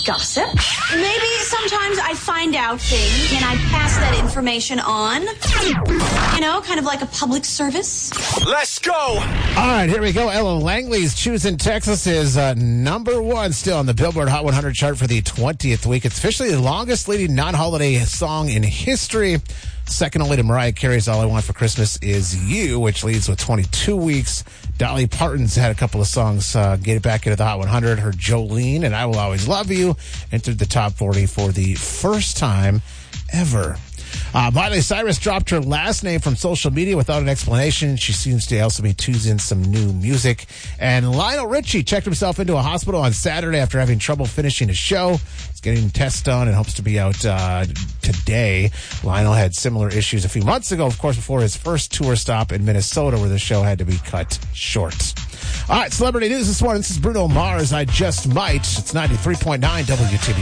gossip. Maybe sometimes I find out things and I pass that information on. You know, kind of like a public service. Let's go! All right, here we go. Ella Langley's Choosing Texas is number one still on the Billboard Hot 100 chart for the 20th week. It's officially the longest leading non-holiday song in history. Second only to Mariah Carey's All I Want for Christmas Is You, which leads with 22 weeks. Dolly Parton's had a couple of songs get it back into the Hot 100. Her Jolene and I Will Always Love You entered the top 40 for the first time ever. Miley Cyrus dropped her last name from social media without an explanation. She seems to also be choosing some new music. And Lionel Richie checked himself into a hospital on Saturday after having trouble finishing a show. He's getting tests done and hopes to be out today. Lionel had similar issues a few months ago, of course, before his first tour stop in Minnesota, where the show had to be cut short. All right, celebrity news this morning. This is Bruno Mars, I Just Might. It's 93.9 WTB.